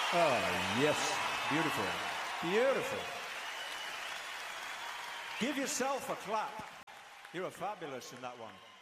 Oh, yes. Beautiful. Beautiful. Give yourself a clap. You were fabulous in that one.